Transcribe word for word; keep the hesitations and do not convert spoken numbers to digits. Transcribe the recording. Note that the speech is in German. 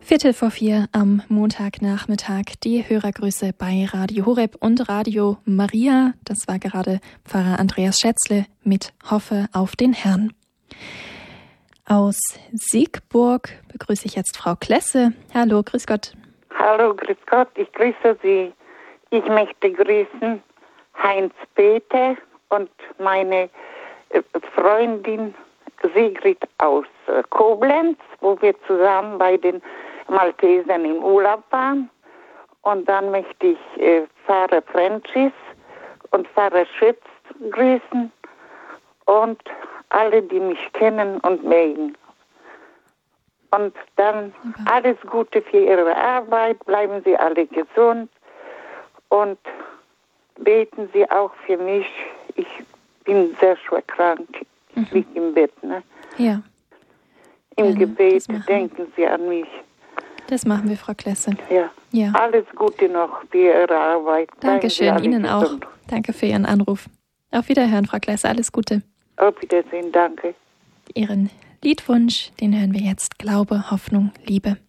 Viertel vor vier am Montagnachmittag, die Hörergrüße bei Radio Horeb und Radio Maria. Das war gerade Pfarrer Andreas Schätzle mit Hoffe auf den Herrn. Aus Siegburg begrüße ich jetzt Frau Klesse. Hallo, grüß Gott. Hallo, grüß Gott, ich grüße Sie. Ich möchte grüßen Heinz-Peter und meine Freundin Sigrid aus Koblenz, wo wir zusammen bei den Maltesern im Urlaub waren. Und dann möchte ich äh, Pfarrer Francis und Pfarrer Schütz grüßen und alle, die mich kennen und mögen. Und dann okay. Alles Gute für Ihre Arbeit, bleiben Sie alle gesund und beten Sie auch für mich. Ich bin sehr schwer krank, ich mhm. liege im Bett. Ne? Ja. Im Gerne. Gebet denken Sie an mich. Das machen wir, Frau Klesse. Ja. ja. Alles Gute noch für Ihre Arbeit. Dankeschön, Ihnen gesund. Auch. Danke für Ihren Anruf. Auf Wiederhören, Frau Klesse. Alles Gute. Auf Wiedersehen, danke. Ihren Liedwunsch, den hören wir jetzt. Glaube, Hoffnung, Liebe.